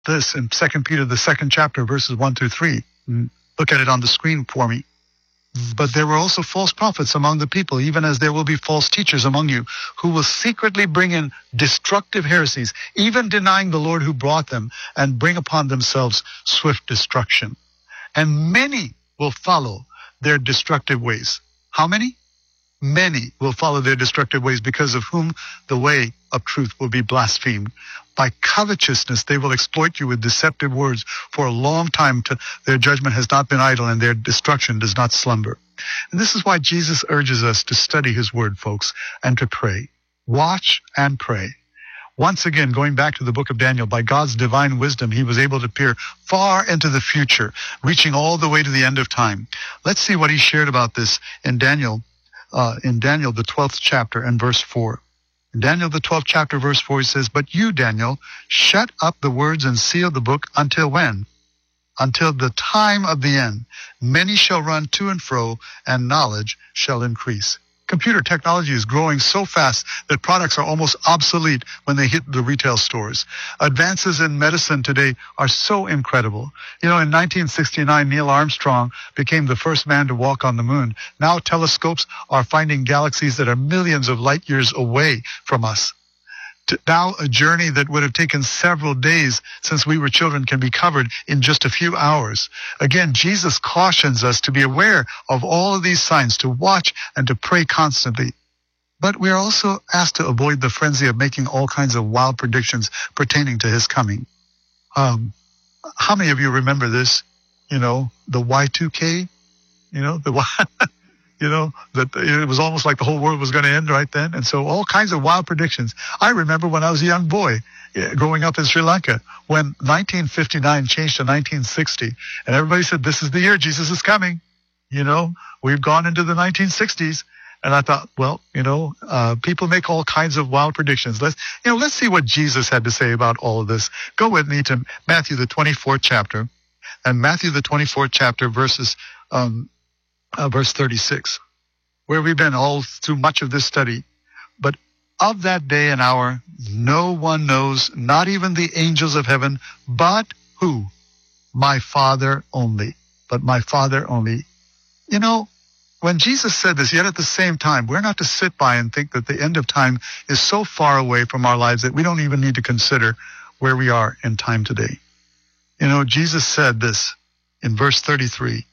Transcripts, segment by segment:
this in 2 Peter, the 2nd chapter, verses 1 through 3. Look at it on the screen for me. But there were also false prophets among the people, even as there will be false teachers among you, who will secretly bring in destructive heresies, even denying the Lord who brought them, and bring upon themselves swift destruction. And many will follow their destructive ways. How many? Many will follow their destructive ways, because of whom the way of truth will be blasphemed. By covetousness they will exploit you with deceptive words for a long time. Their judgment has not been idle, and their destruction does not slumber. And this is why Jesus urges us to study his word, folks, and to pray. Watch and pray. Once again, going back to the book of Daniel, by God's divine wisdom, he was able to peer far into the future, reaching all the way to the end of time. Let's see what he shared about this in Daniel, the 12th chapter and verse 4. In Daniel, the 12th chapter, verse 4, he says, "But you, Daniel, shut up the words and seal the book until when? Until the time of the end. Many shall run to and fro, and knowledge shall increase." Computer technology is growing so fast that products are almost obsolete when they hit the retail stores. Advances in medicine today are so incredible. In 1969, Neil Armstrong became the first man to walk on the moon. Now telescopes are finding galaxies that are millions of light years away from us. Now a journey that would have taken several days since we were children can be covered in just a few hours. Again, Jesus cautions us to be aware of all of these signs, to watch and to pray constantly. But we are also asked to avoid the frenzy of making all kinds of wild predictions pertaining to his coming. How many of you remember this? The Y2K? That it was almost like the whole world was going to end right then. And so all kinds of wild predictions. I remember when I was a young boy growing up in Sri Lanka, when 1959 changed to 1960, and everybody said, this is the year Jesus is coming. We've gone into the 1960s. And I thought, people make all kinds of wild predictions. Let's see what Jesus had to say about all of this. Go with me to Matthew, the 24th chapter, and Matthew, the 24th chapter, verse 36, where we've been all through much of this study. "But of that day and hour, no one knows, not even the angels of heaven, but who? My Father only." But my Father only. When Jesus said this, yet at the same time, we're not to sit by and think that the end of time is so far away from our lives that we don't even need to consider where we are in time today. Jesus said this in verse 33.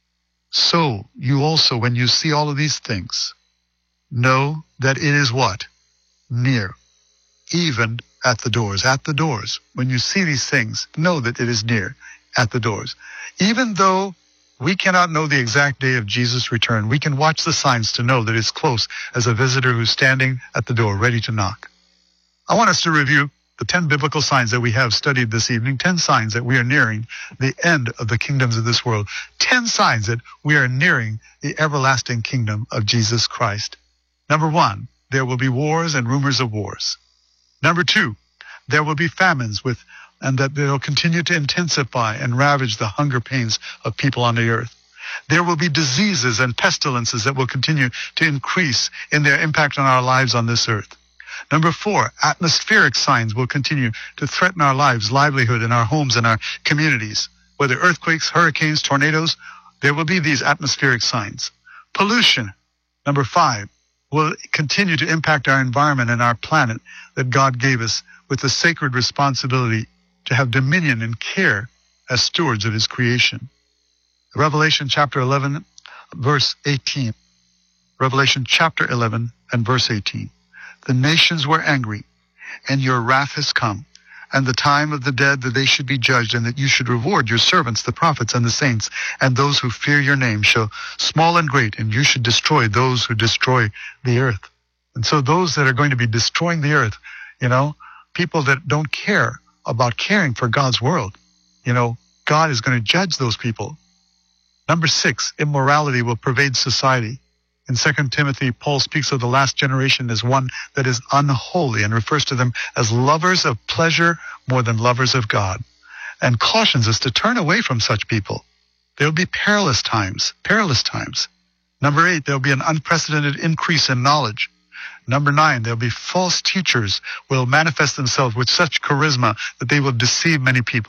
"So you also, when you see all of these things, know that it is" what? "Near, even at the doors." At the doors. When you see these things, know that it is near, at the doors. Even though we cannot know the exact day of Jesus' return, we can watch the signs to know that it's close as a visitor who's standing at the door ready to knock. I want us to review the 10 biblical signs that we have studied this evening, 10 signs that we are nearing the end of the kingdoms of this world, 10 signs that we are nearing the everlasting kingdom of Jesus Christ. Number 1, there will be wars and rumors of wars. Number 2, there will be famines and that they'll continue to intensify and ravage the hunger pains of people on the earth. There will be diseases and pestilences that will continue to increase in their impact on our lives on this earth. Number 4, atmospheric signs will continue to threaten our lives, livelihood, in our homes and our communities. Whether earthquakes, hurricanes, tornadoes, there will be these atmospheric signs. Pollution, number 5, will continue to impact our environment and our planet that God gave us with the sacred responsibility to have dominion and care as stewards of his creation. Revelation chapter 11, verse 18. Revelation chapter 11 and verse 18. "The nations were angry, and your wrath has come, and the time of the dead that they should be judged, and that you should reward your servants, the prophets and the saints, and those who fear your name, small and great, and you should destroy those who destroy the earth." And so those that are going to be destroying the earth, people that don't care about caring for God's world, God is going to judge those people. Number 6, immorality will pervade society. In 2 Timothy, Paul speaks of the last generation as one that is unholy and refers to them as lovers of pleasure more than lovers of God, and cautions us to turn away from such people. There will be perilous times. Number 8, there will be an unprecedented increase in knowledge. Number 9, there'll be false teachers will manifest themselves with such charisma that they will deceive many people.